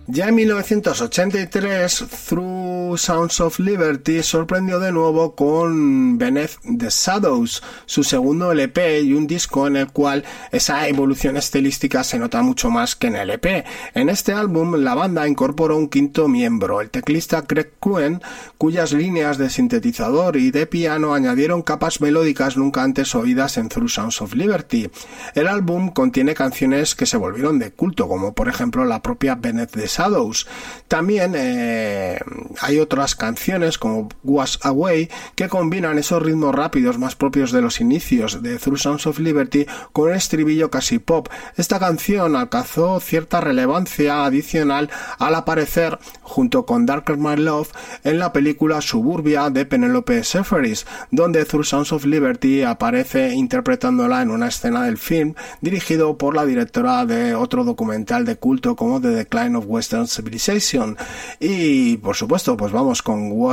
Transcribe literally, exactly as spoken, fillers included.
Ya en mil novecientos ochenta y tres, Through Sounds of Liberty sorprendió de nuevo con Beneath the Shadows, su segundo L P y un disco en el cual esa evolución estilística se nota mucho más que en el L P. En este álbum la banda incorporó un quinto miembro, el teclista Greg Cohen, cuyas líneas de sintetizador y de piano añadieron capas melódicas nunca antes oídas en Through Sounds of Liberty. El álbum contiene canciones que se volvieron de culto, como por ejemplo la propia Beneath the Shadows. También eh, hay otras canciones como Was Away que combinan esos ritmos rápidos más propios de los inicios de Through Sounds of Liberty con un estribillo casi pop. Esta canción alcanzó cierta relevancia adicional al aparecer junto con Darker My Love en la película Suburbia de Penelope Sefferis, donde Through Sounds of Liberty aparece interpretándola en una escena del film dirigido por la directora de otro documental de culto como The Decline of Western Civilization. Y por supuesto, pues vamos con Was